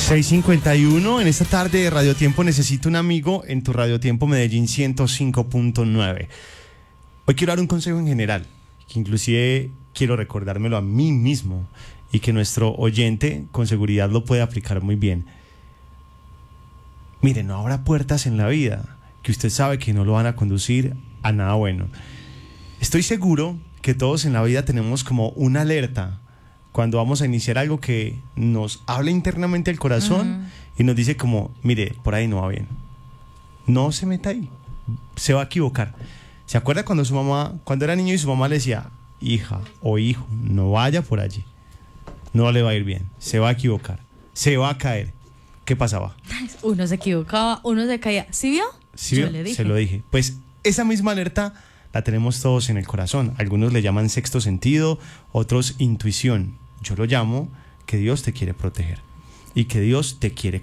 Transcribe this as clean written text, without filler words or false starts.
6:51 en esta tarde de Radio Tiempo Necesito un amigo en tu Radio Tiempo Medellín 105.9. Hoy quiero dar un consejo en general, que inclusive quiero recordármelo a mí mismo y que nuestro oyente con seguridad lo puede aplicar muy bien. Mire, no habrá puertas en la vida que usted sabe que no lo van a conducir a nada bueno. Estoy seguro que todos en la vida tenemos como una alerta cuando vamos a iniciar algo que nos habla internamente el corazón y nos dice como, mire, por ahí no va bien. No se meta ahí, se va a equivocar. ¿Se acuerda cuando su mamá, cuando era niño y su mamá le decía, hija o hijo, no vaya por allí, no le va a ir bien, se va a equivocar, se va a caer? ¿Qué pasaba? Uno se equivocaba, uno se caía. ¿Sí vio? ¿Sí Yo vio? le dije. Se lo dije. Pues esa misma alerta la tenemos todos en el corazón. Algunos le llaman sexto sentido, otros intuición. Yo lo llamo que Dios te quiere proteger y que Dios te quiere